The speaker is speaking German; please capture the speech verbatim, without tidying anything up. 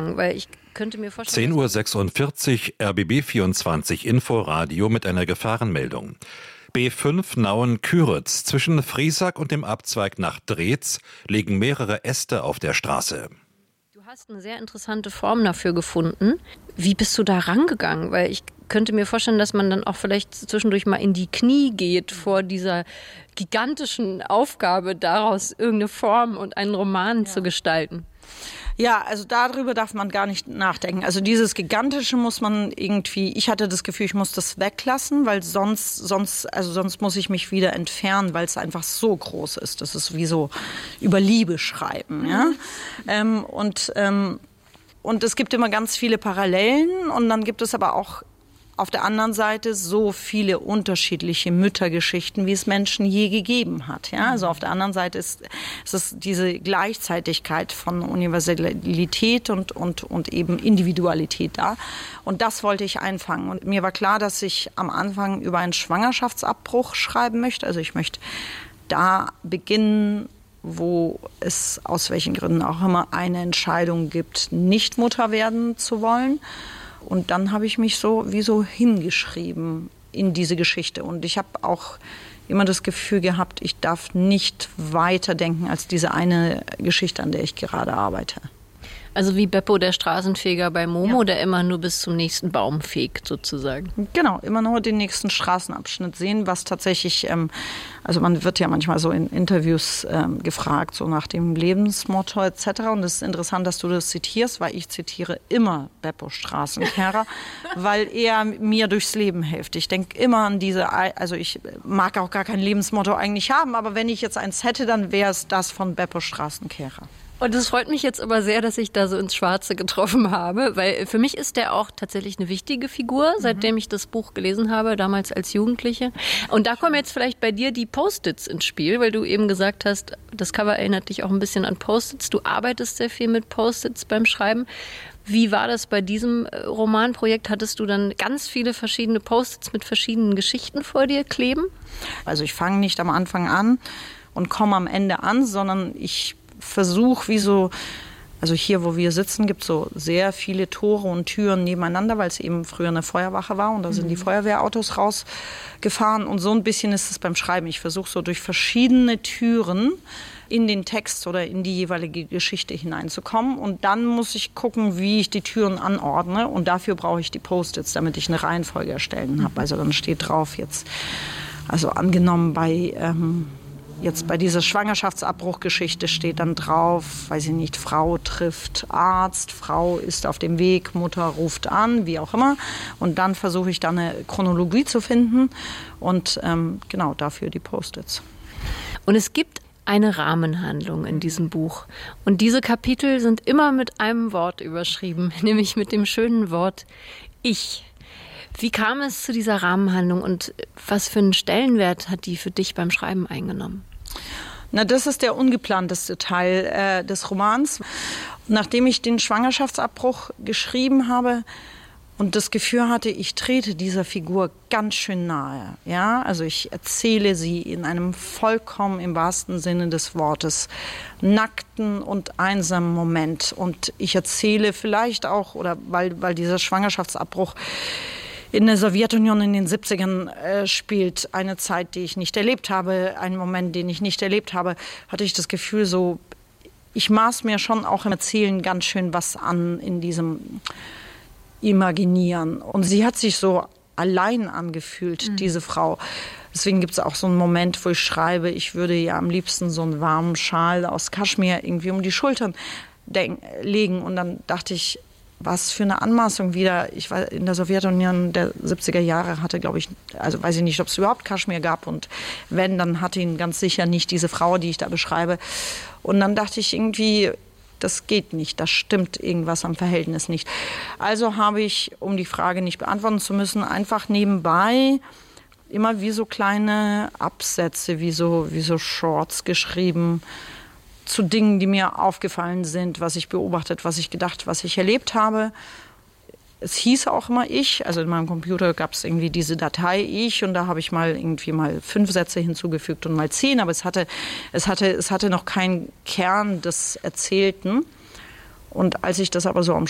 rangegangen? Weil ich könnte mir vorstellen... zehn Uhr sechsundvierzig, R B B vierundzwanzig Inforadio mit einer Gefahrenmeldung. B fünf Nauen-Küritz. Zwischen Friesack und dem Abzweig nach Dreetz liegen mehrere Äste auf der Straße. Du hast eine sehr interessante Form dafür gefunden. Wie bist du da rangegangen? Weil ich könnte mir vorstellen, dass man dann auch vielleicht zwischendurch mal in die Knie geht vor dieser gigantischen Aufgabe, daraus irgendeine Form und einen Roman ja. zu gestalten. Ja, also darüber darf man gar nicht nachdenken. Also dieses Gigantische muss man irgendwie, ich hatte das Gefühl, ich muss das weglassen, weil sonst, sonst, also sonst muss ich mich wieder entfernen, weil es einfach so groß ist. Das ist wie so über Liebe schreiben, ja. Mhm. Ähm, und, ähm, und es gibt immer ganz viele Parallelen und dann gibt es aber auch auf der anderen Seite so viele unterschiedliche Müttergeschichten, wie es Menschen je gegeben hat. Ja? Also auf der anderen Seite ist, ist es diese Gleichzeitigkeit von Universalität und, und, und eben Individualität da. Und das wollte ich einfangen. Und mir war klar, dass ich am Anfang über einen Schwangerschaftsabbruch schreiben möchte. Also ich möchte da beginnen, wo es aus welchen Gründen auch immer eine Entscheidung gibt, nicht Mutter werden zu wollen. Und dann habe ich mich so wie so hingeschrieben in diese Geschichte. Und ich habe auch immer das Gefühl gehabt, ich darf nicht weiterdenken als diese eine Geschichte, an der ich gerade arbeite. Also wie Beppo, der Straßenfeger bei Momo, ja. der immer nur bis zum nächsten Baum fegt sozusagen. Genau, immer nur den nächsten Straßenabschnitt sehen, was tatsächlich, ähm, also man wird ja manchmal so in Interviews ähm, gefragt, so nach dem Lebensmotto et cetera. Und es ist interessant, dass du das zitierst, weil ich zitiere immer Beppo Straßenkehrer, weil er mir durchs Leben hilft. Ich denke immer an diese, also ich mag auch gar kein Lebensmotto eigentlich haben, aber wenn ich jetzt eins hätte, dann wäre es das von Beppo Straßenkehrer. Und es freut mich jetzt aber sehr, dass ich da so ins Schwarze getroffen habe, weil für mich ist der auch tatsächlich eine wichtige Figur, seitdem ich das Buch gelesen habe, damals als Jugendliche. Und da kommen jetzt vielleicht bei dir die Post-its ins Spiel, weil du eben gesagt hast, das Cover erinnert dich auch ein bisschen an Post-its. Du arbeitest sehr viel mit Post-its beim Schreiben. Wie war das bei diesem Romanprojekt? Hattest du dann ganz viele verschiedene Post-its mit verschiedenen Geschichten vor dir kleben? Also ich fange nicht am Anfang an und komme am Ende an, sondern ich Versuch, wie so, also hier, wo wir sitzen, gibt es so sehr viele Tore und Türen nebeneinander, weil es eben früher eine Feuerwache war und da sind mhm. die Feuerwehrautos rausgefahren und so ein bisschen ist es beim Schreiben. Ich versuche so durch verschiedene Türen in den Text oder in die jeweilige Geschichte hineinzukommen und dann muss ich gucken, wie ich die Türen anordne und dafür brauche ich die Post-its, damit ich eine Reihenfolge erstellen habe. Also dann steht drauf jetzt, also angenommen bei... Ähm, Jetzt bei dieser Schwangerschaftsabbruchgeschichte steht dann drauf, weiß ich nicht, Frau trifft Arzt, Frau ist auf dem Weg, Mutter ruft an, wie auch immer. Und dann versuche ich da eine Chronologie zu finden und ähm, genau dafür die Post-its. Und es gibt eine Rahmenhandlung in diesem Buch. Und diese Kapitel sind immer mit einem Wort überschrieben, nämlich mit dem schönen Wort Ich. Wie kam es zu dieser Rahmenhandlung und was für einen Stellenwert hat die für dich beim Schreiben eingenommen? Na, das ist der ungeplanteste Teil äh, des Romans. Nachdem ich den Schwangerschaftsabbruch geschrieben habe und das Gefühl hatte, ich trete dieser Figur ganz schön nahe. Ja? Also ich erzähle sie in einem vollkommen im wahrsten Sinne des Wortes nackten und einsamen Moment. Und ich erzähle vielleicht auch, oder weil, weil dieser Schwangerschaftsabbruch in der Sowjetunion in den siebzigern äh, spielt, eine Zeit, die ich nicht erlebt habe, einen Moment, den ich nicht erlebt habe, hatte ich das Gefühl, so, ich maß mir schon auch im Erzählen ganz schön was an in diesem Imaginieren. Und sie hat sich so allein angefühlt, mhm. diese Frau. Deswegen gibt es auch so einen Moment, wo ich schreibe, ich würde ja am liebsten so einen warmen Schal aus Kaschmir irgendwie um die Schultern legen. Und dann dachte ich, was für eine Anmaßung wieder. Ich war in der Sowjetunion der siebziger Jahre hatte, glaube ich, also weiß ich nicht, ob es überhaupt Kaschmir gab. Und wenn, dann hatte ihn ganz sicher nicht diese Frau, die ich da beschreibe. Und dann dachte ich irgendwie, das geht nicht, das stimmt irgendwas am Verhältnis nicht. Also habe ich, um die Frage nicht beantworten zu müssen, einfach nebenbei immer wie so kleine Absätze, wie so, wie so Shorts geschrieben, zu Dingen, die mir aufgefallen sind, was ich beobachtet, was ich gedacht, was ich erlebt habe. Es hieß auch immer ich, also in meinem Computer gab es irgendwie diese Datei ich und da habe ich mal irgendwie mal fünf Sätze hinzugefügt und mal zehn, aber es hatte, es hatte, es hatte noch keinen Kern des Erzählten. Und als ich das aber so am